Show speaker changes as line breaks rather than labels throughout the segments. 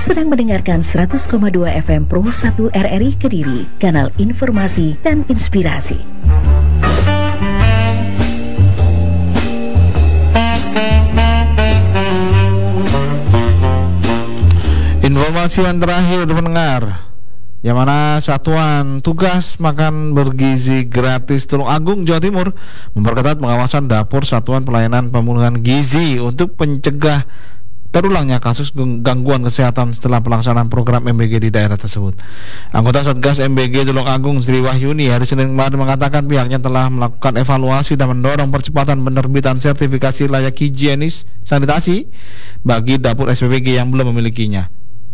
sedang mendengarkan 100,2 FM Pro 1 RRI Kediri, kanal informasi dan inspirasi.
Informasi yang terakhir pendengar, yang mana Satuan Tugas Makan Bergizi Gratis Tulungagung, Jawa Timur memperketat pengawasan dapur Satuan Pelayanan Pemenuhan Gizi untuk mencegah terulangnya kasus gangguan kesehatan setelah pelaksanaan program MBG di daerah tersebut. Anggota Satgas MBG Tulungagung Sri Wahyuni hari Senin kemarin mengatakan pihaknya telah melakukan evaluasi dan mendorong percepatan penerbitan sertifikasi layak higienis sanitasi bagi dapur SPBG yang belum memilikinya.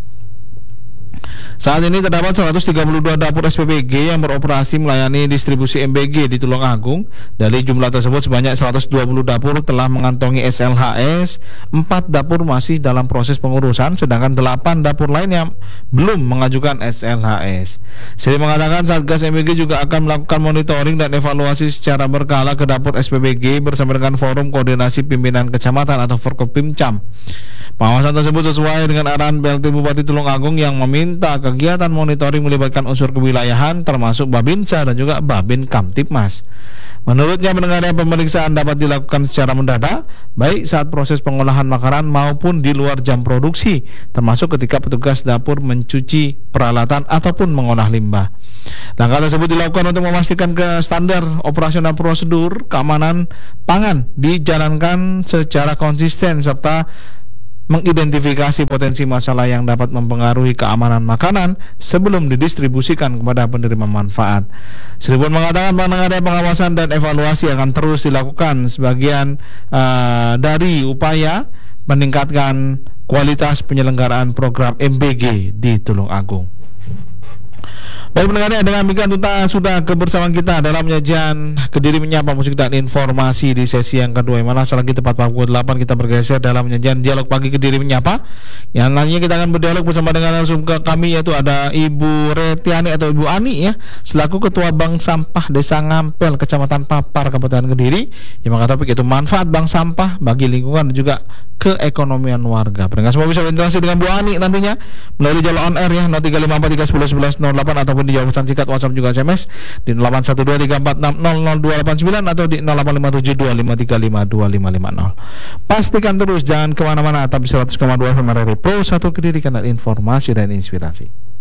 Saat ini terdapat 132 dapur SPBG yang beroperasi melayani distribusi MBG di Tulungagung. Dari jumlah tersebut sebanyak 120 dapur telah mengantongi SLHS, 4 dapur masih dalam proses pengurusan, sedangkan 8 dapur lainnya belum mengajukan SLHS. Sri mengatakan Satgas MBG juga akan melakukan monitoring dan evaluasi secara berkala ke dapur SPBG bersama dengan Forum Koordinasi Pimpinan Kecamatan atau Forkopimcam. Pengawasan tersebut sesuai dengan arahan PLT Bupati Tulungagung yang meminta kegiatan monitoring melibatkan unsur kewilayahan termasuk Babinsa dan juga Babin Kamtipmas. Menurutnya pendengarnya pemeriksaan dapat dilakukan secara mendadak baik saat proses pengolahan makanan maupun di luar jam produksi, termasuk ketika petugas dapur mencuci peralatan ataupun mengolah limbah. Langkah tersebut dilakukan untuk memastikan standar operasional prosedur keamanan pangan dijalankan secara konsisten serta mengidentifikasi potensi masalah yang dapat mempengaruhi keamanan makanan sebelum didistribusikan kepada penerima manfaat. Sri pun mengatakan pengawasan dan evaluasi akan terus dilakukan sebagian dari upaya meningkatkan kualitas penyelenggaraan program MBG di Tulungagung. Baik pendengarnya, dengan demikian kita sudah kebersamaan kita dalam penyajian Kediri Menyapa Musik dan Informasi di sesi yang kedua, yang mana selagi tepat pukul 8 kita bergeser dalam penyajian Dialog Pagi Kediri Menyapa, yang nantinya kita akan berdialog bersama dengan narasumber kami, yaitu ada Ibu Retiani atau Ibu Ani ya, selaku Ketua Bank Sampah Desa Ngampel Kecamatan Papar Kabupaten Kediri, yang mengangkat topik itu manfaat bank sampah bagi lingkungan dan juga keekonomian warga. Pendengar semua bisa berinteraksi dengan Bu Ani nantinya melalui jalur on air ya 0354 311 1108 ataupun di jawab pesan singkat WhatsApp juga SMS di 081234600289 atau di 085725352550. Pastikan terus jangan kemana-mana, tapi 100,2 FM RRI Pro 1 Kediri, kanal informasi dan inspirasi.